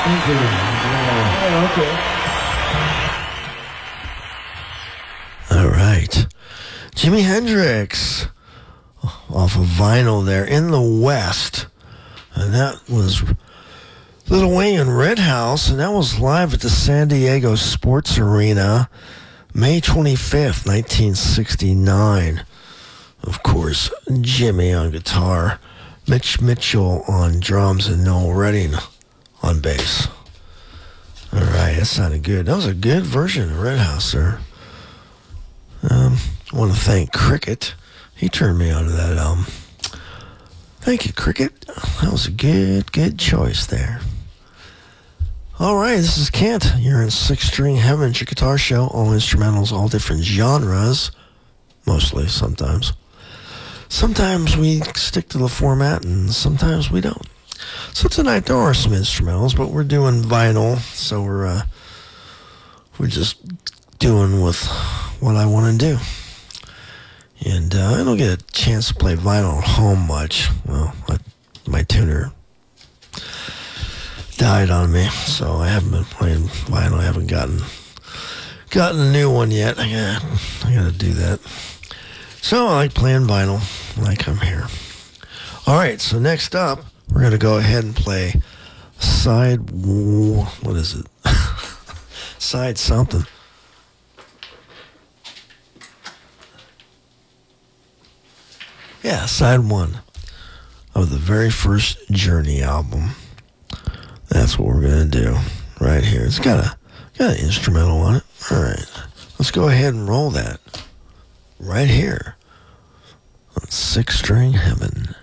All right. Jimi Hendrix off of vinyl there, In the West. And that was Lil Wayne and Red House, and that was live at the San Diego Sports Arena, May 25th, 1969. Of course, Jimmy on guitar, Mitch Mitchell on drums, and Noel Redding on bass. All right, that sounded good. That was a good version of Red House there. I want to thank Cricket. He turned me on to that album. Thank you, Cricket. That was a good choice there. All right, this is Kent. You're in Six String Heaven, your guitar show. All instrumentals, all different genres. Mostly, sometimes. Sometimes we stick to the format, and sometimes we don't. So tonight there are some instrumentals, but we're doing vinyl, so we're just doing with what I want to do. And I don't get a chance to play vinyl at home much. Well, my tuner died on me, so I haven't been playing vinyl. I haven't gotten a new one yet. I gotta do that. So I like playing vinyl when I come here. All right, so next up, we're gonna go ahead and play side something. Yeah, side one of the very first Journey album. That's what we're going to do right here. It's got an instrumental on it. All right. Let's go ahead and roll that right here on Six String Heaven.